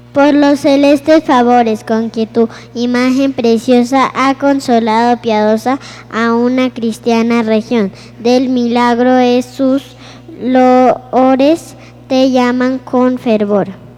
Por los celestes favores con que tu imagen preciosa ha consolado piadosa a una cristiana región, del milagro es sus loores te llaman con fervor.